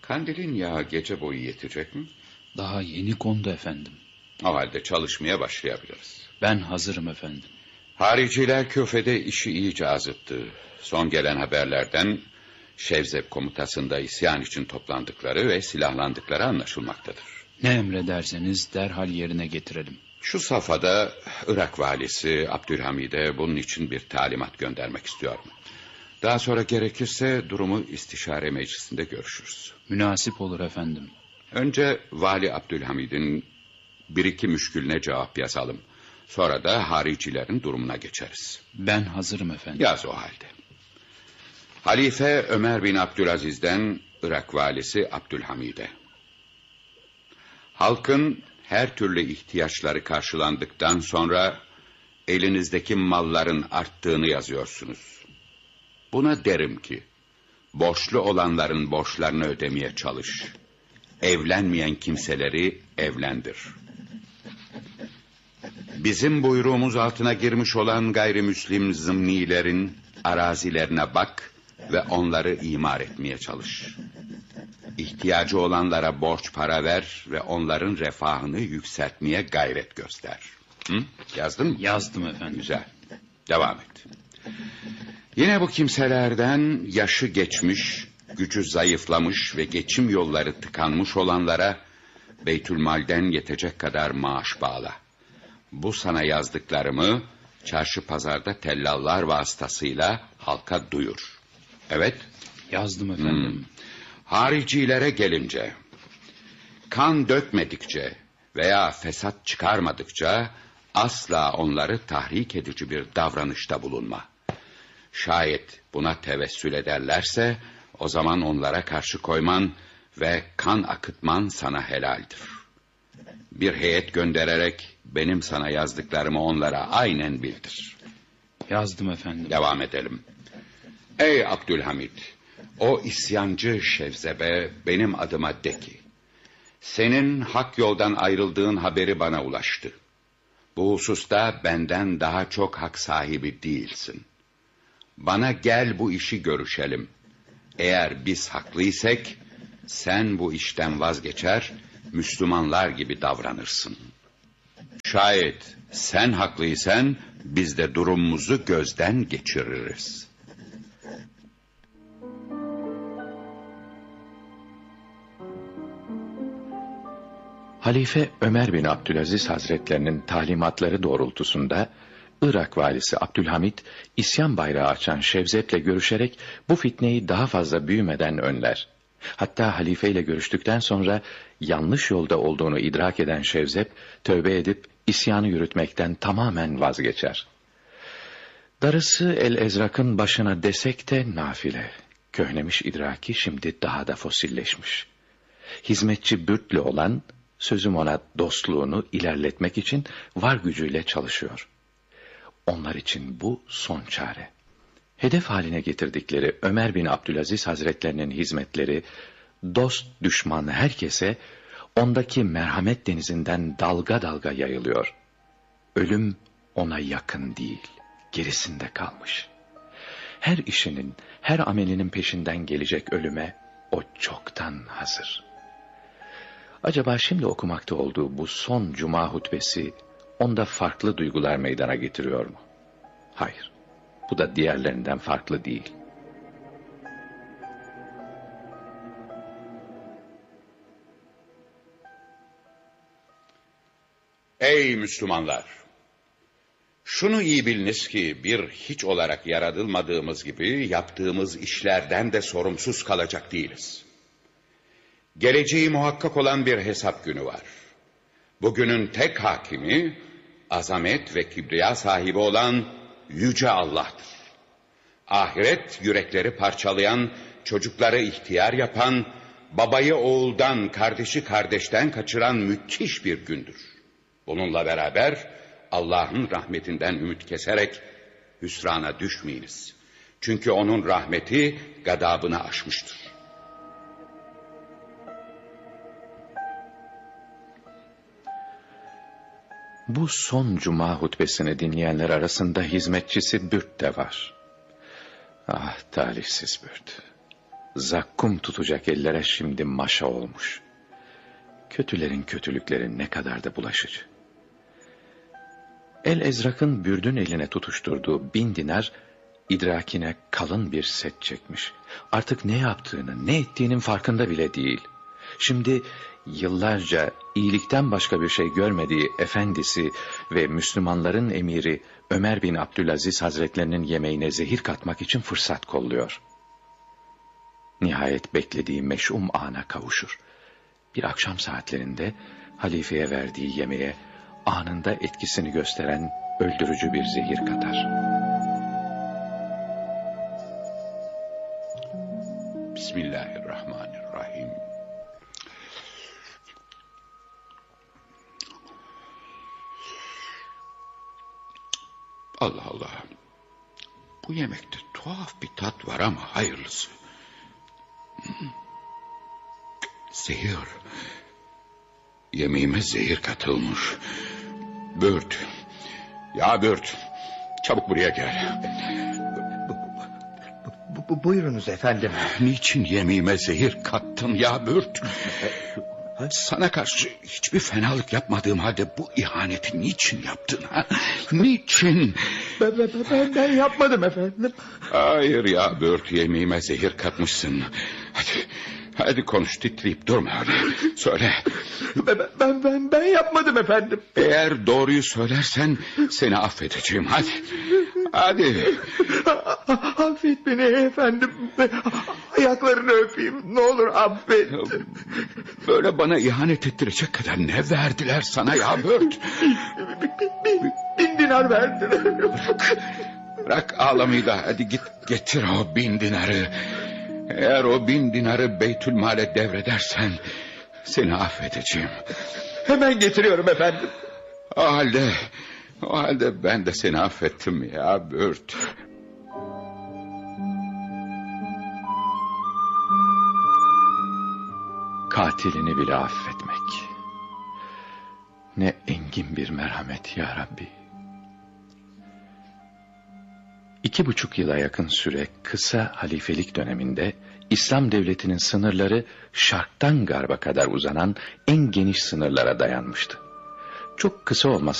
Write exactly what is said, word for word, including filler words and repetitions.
Kandilin yağı gece boyu yetecek mi? Daha yeni kondu efendim. O halde çalışmaya başlayabiliriz. Ben hazırım efendim. Hariciler Küfe'de işi iyice azıttı. Son gelen haberlerden Şevzep komutasında isyan için toplandıkları ve silahlandıkları anlaşılmaktadır. Ne emrederseniz derhal yerine getirelim. Şu safhada Irak valisi Abdülhamid'e bunun için bir talimat göndermek istiyorum. Daha sonra gerekirse durumu istişare meclisinde görüşürüz. Münasip olur efendim. Önce Vali Abdülhamid'in bir iki müşkülüne cevap yazalım. Sonra da haricilerin durumuna geçeriz. Ben hazırım efendim. Yaz o halde. Halife Ömer bin Abdülaziz'den Irak valisi Abdülhamid'e. Halkın her türlü ihtiyaçları karşılandıktan sonra elinizdeki malların arttığını yazıyorsunuz. Buna derim ki, borçlu olanların borçlarını ödemeye çalış. Evlenmeyen kimseleri evlendir. Bizim buyruğumuz altına girmiş olan gayrimüslim zımnilerin arazilerine bak ve onları imar etmeye çalış. İhtiyacı olanlara borç para ver ve onların refahını yükseltmeye gayret göster. Hı? Yazdın mı? Yazdım efendim. Güzel. Devam et. Yine bu kimselerden yaşı geçmiş, gücü zayıflamış ve geçim yolları tıkanmış olanlara Beytülmal'den yetecek kadar maaş bağla. Bu sana yazdıklarımı çarşı pazarda tellallar vasıtasıyla halka duyur. Evet. Yazdım efendim. Hmm. Haricilere gelince, kan dökmedikçe veya fesat çıkarmadıkça asla onları tahrik edici bir davranışta bulunma. Şayet buna tevessül ederlerse o zaman onlara karşı koyman ve kan akıtman sana helaldir. Bir heyet göndererek benim sana yazdıklarımı onlara aynen bildir. Yazdım efendim. Devam edelim. Ey Abdülhamid, o isyancı Şevzebe benim adıma de ki, senin hak yoldan ayrıldığın haberi bana ulaştı. Bu hususta benden daha çok hak sahibi değilsin. Bana gel bu işi görüşelim. Eğer biz haklıysak sen bu işten vazgeçer, Müslümanlar gibi davranırsın. Şayet sen haklıysan biz de durumumuzu gözden geçiririz. Halife Ömer bin Abdülaziz Hazretlerinin talimatları doğrultusunda Irak valisi Abdülhamid isyan bayrağı açan Şevzep'le görüşerek bu fitneyi daha fazla büyümeden önler. Hatta halife ile görüştükten sonra yanlış yolda olduğunu idrak eden Şevzep tövbe edip isyanı yürütmekten tamamen vazgeçer. Darısı El-Ezrak'ın başına desek de nafile. Köhnemiş idraki şimdi daha da fosilleşmiş. Hizmetçi Bürt'le olan sözüm ona dostluğunu ilerletmek için var gücüyle çalışıyor. Onlar için bu son çare. Hedef haline getirdikleri Ömer bin Abdülaziz Hazretlerinin hizmetleri, dost düşman herkese ondaki merhamet denizinden dalga dalga yayılıyor. Ölüm ona yakın değil, gerisinde kalmış. Her işinin, her amelinin peşinden gelecek ölüme o çoktan hazır. Acaba şimdi okumakta olduğu bu son cuma hutbesi onda farklı duygular meydana getiriyor mu? Hayır, bu da diğerlerinden farklı değil. Ey Müslümanlar! Şunu iyi biliniz ki bir hiç olarak yaratılmadığımız gibi yaptığımız işlerden de sorumsuz kalacak değiliz. Geleceği muhakkak olan bir hesap günü var. Bugünün tek hakimi, azamet ve kibriya sahibi olan Yüce Allah'tır. Ahiret yürekleri parçalayan, çocukları ihtiyar yapan, babayı oğuldan, kardeşi kardeşten kaçıran müthiş bir gündür. Bununla beraber Allah'ın rahmetinden ümit keserek hüsrana düşmeyiniz. Çünkü onun rahmeti gadabını aşmıştır. Bu son cuma hutbesini dinleyenler arasında hizmetçisi Bürt de var. Ah talihsiz Bürt. zakkum tutacak ellere şimdi maşa olmuş. Kötülerin kötülükleri ne kadar da bulaşıcı. El-Ezrak'ın Bürdün eline tutuşturduğu bin dinar, idrakine kalın bir set çekmiş. Artık ne yaptığını, ne ettiğinin farkında bile değil. Şimdi yıllarca iyilikten başka bir şey görmediği efendisi ve Müslümanların emiri Ömer bin Abdülaziz Hazretlerinin yemeğine zehir katmak için fırsat kolluyor. Nihayet beklediği meş'um ana kavuşur. Bir akşam saatlerinde halifeye verdiği yemeğe anında etkisini gösteren öldürücü bir zehir katar. Bismillahirrahmanirrahim. Allah Allah. Bu yemekte tuhaf bir tat var ama hayırlısı. Hmm. Zehir. Yemeğime zehir katılmış. Bürt. Ya Bürt. Çabuk buraya gel. Bu, bu, buyurunuz efendim. Niçin yemeğime zehir kattın ya Bürt? Sana karşı hiçbir fenalık yapmadığım halde bu ihaneti niçin yaptın ha? Niçin? Ben, ben, ben, ben yapmadım efendim. Hayır ya Bürt, yemeğime zehir katmışsın. Hadi, hadi konuş, titreyip durma öyle. Söyle. Ben, ben, ben, ben yapmadım efendim. Eğer doğruyu söylersen seni affedeceğim. Hadi. Hadi. Affet beni efendim. Ayaklarını öpeyim. Ne olur affet. Böyle bana ihanet ettirecek kadar ne verdiler sana ya Bürt? Bin, bin dinar verdiler. Bırak. Bırak ağlamayı da hadi git getir o bin dinarı. Eğer o bin dinarı Beytülmal'e devredersen seni affedeceğim. Hemen getiriyorum efendim. O halde, o halde ben de seni affettim ya Bürt. Katilini bile affetmek. Ne engin bir merhamet ya Rabbi. İki buçuk yıla yakın süre kısa halifelik döneminde İslam devletinin sınırları şarktan garba kadar uzanan en geniş sınırlara dayanmıştı. Çok kısa olması